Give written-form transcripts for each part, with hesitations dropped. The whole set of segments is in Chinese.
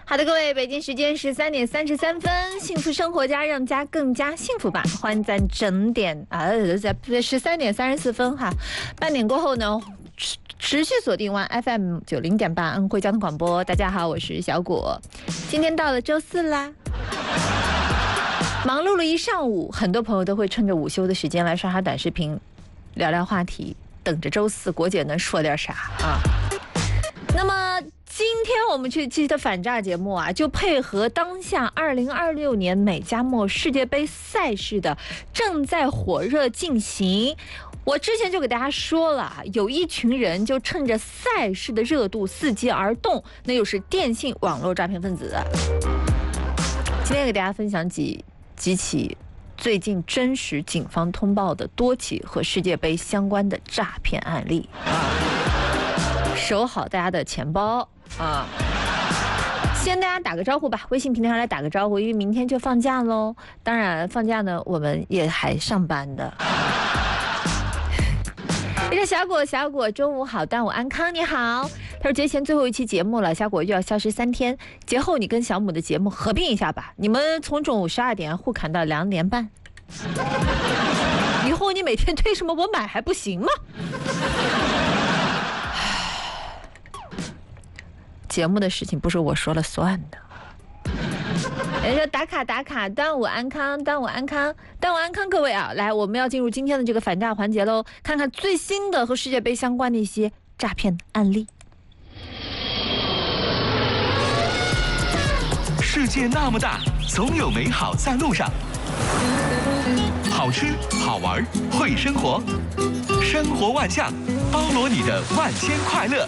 好的，各位，北京时间13点33分，幸福生活家让家更加幸福吧。欢迎在整点在13点34分哈，半点过后呢，持续锁定完 FM 90.8安徽交通广播。大家好，我是小果。今天到了周四啦，忙碌了一上午，很多朋友都会趁着午休的时间来刷刷短视频，聊聊话题，等着周四果姐能说点啥啊。那么今天我们这期的反诈节目啊，就配合当下2026年美加墨世界杯赛事的正在火热进行。我之前就给大家说了，有一群人就趁着赛事的热度伺机而动，那又是电信网络诈骗分子。今天给大家分享几起最近真实警方通报的多起和世界杯相关的诈骗案例守好大家的钱包啊！先大家打个招呼吧，微信平台上来打个招呼，因为明天就放假喽。当然放假呢，我们也还上班的。这是小果，中午好，端午安康，你好。他说节前最后一期节目了，小果又要消失3天，节后你跟小母的节目合并一下吧，你们从中午12点互砍到2点半。以后你每天推什么我买还不行吗？节目的事情不是我说了算的。人说打卡，端午安康，各位啊，来，我们要进入今天的这个反诈环节喽，看看最新的和世界杯相关的一些诈骗案例。 世界那么大，总有美好在路上。好吃好玩会生活，生活万象，包罗你的万千快乐。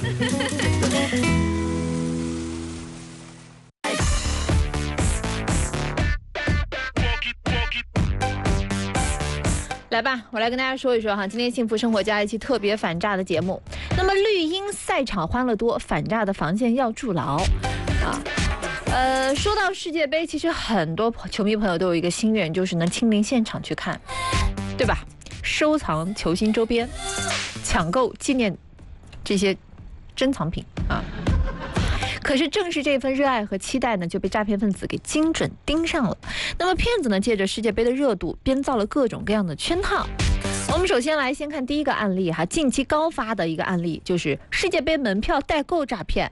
来吧，我来跟大家说一说哈，今天幸福生活家一期特别反诈的节目。那么绿茵赛场欢乐多，反诈的防线要筑牢啊。说到世界杯，其实很多球迷朋友都有一个心愿，就是能亲临现场去看，对吧？收藏球星周边，抢购纪念这些珍藏品啊。可是正是这份热爱和期待呢，就被诈骗分子给精准盯上了。那么骗子呢，借着世界杯的热度，编造了各种各样的圈套。我们首先来先看第一个案例哈，近期高发的一个案例就是世界杯门票代购诈骗。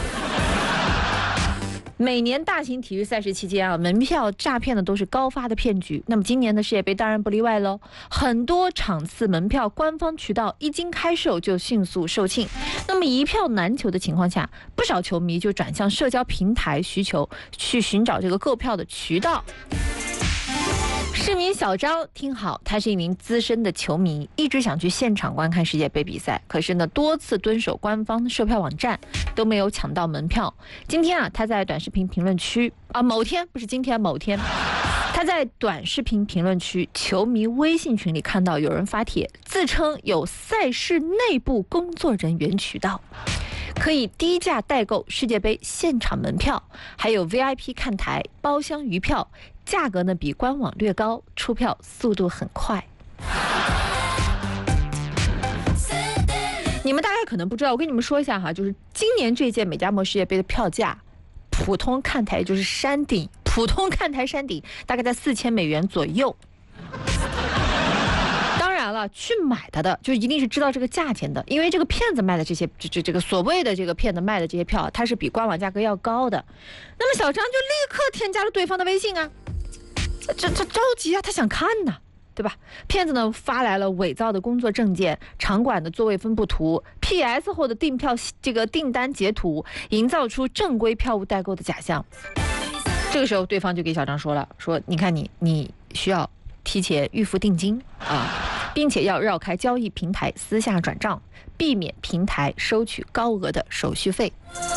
每年大型体育赛事期间啊，门票诈骗的都是高发的骗局。那么今年的世界杯当然不例外喽。很多场次门票官方渠道一经开售就迅速售罄，那么一票难求的情况下，不少球迷就转向社交平台需求，去寻找这个购票的渠道。市民小张听好，他是一名资深的球迷，一直想去现场观看世界杯比赛，可是呢多次蹲守官方售票网站都没有抢到门票。今天啊，他在短视频评论区某天他在短视频评论区球迷微信群里看到有人发帖，自称有赛事内部工作人员渠道，可以低价代购世界杯现场门票，还有 VIP 看台、包厢余票，价格呢比官网略高，出票速度很快。你们大概可能不知道，我跟你们说一下哈，就是今年这届美加墨世界杯的票价，普通看台就是山顶，大概在$4000左右。当然了，去买它的就一定是知道这个价钱的，因为这个骗子卖的这些这个所谓的这个骗子卖的这些票，它是比官网价格要高的。那么小张就立刻添加了对方的微信啊，这着急啊，他想看呢，对吧？骗子呢发来了伪造的工作证件、场馆的座位分布图、PS 后的订票这个订单截图，营造出正规票务代购的假象。这个时候对方就给小张说了，说你看你需要提前预付定金啊，并且要绕开交易平台私下转账，避免平台收取高额的手续费。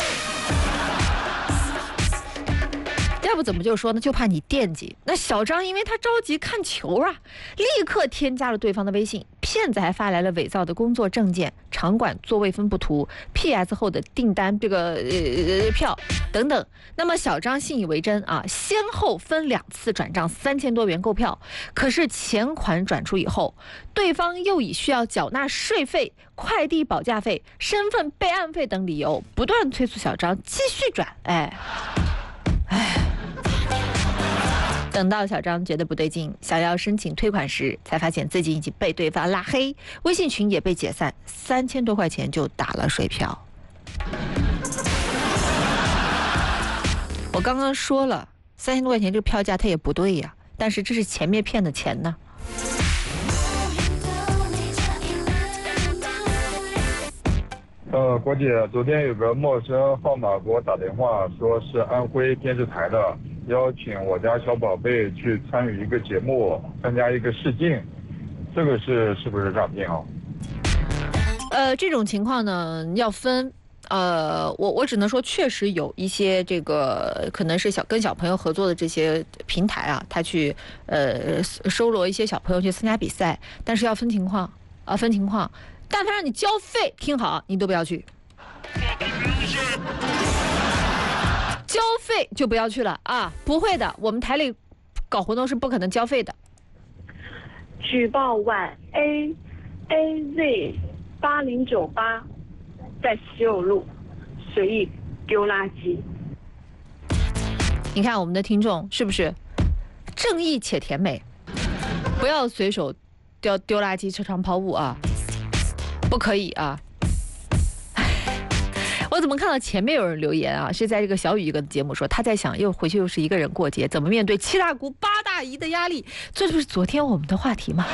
要不怎么就说呢？就怕你惦记。那小张因为他着急看球啊，立刻添加了对方的微信。骗子还发来了伪造的工作证件、场馆座位分布图、PS 后的订单票等等。那么小张信以为真啊，先后分2次转账3000多元购票。可是钱款转出以后，对方又以需要缴纳税费、快递保价费、身份备案费等理由，不断催促小张继续转。 等到小张觉得不对劲，想要申请退款时，才发现自己已经被对方拉黑，微信群也被解散，3000多块钱就打了水漂。我刚刚说了，3000多块钱这个票价它也不对呀，但是这是前面骗的钱呢。 国姐，昨天有个陌生号码给我打电话，说是安徽电视台的，邀请我家小宝贝去参与一个节目，参加一个试镜，这个是不是诈骗啊？ 这种情况呢要分。我只能说，确实有一些这个可能是跟小朋友合作的这些平台啊，他去收罗一些小朋友去参加比赛，但是要分情况啊，分情况。但凡让你交费，听好，你都不要去。交费就不要去了啊！不会的，我们台里搞活动是不可能交费的。 举报晚 AZ8098。在西柚路随意丢垃圾。 你看我们的听众是不是正义且甜美？不要随手丢垃圾、车床抛物啊，不可以啊！我怎么看到前面有人留言啊？是在这个小雨一个节目说，他在想又回去又是一个人过节，怎么面对7大姑8大姨的压力？这就是昨天我们的话题嘛。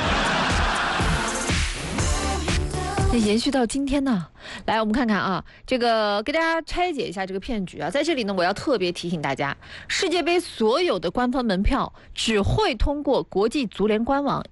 延续到今天呢，来我们看看啊，这个给大家拆解一下这个骗局啊。在这里呢，我要特别提醒大家，世界杯所有的官方门票只会通过国际足联官网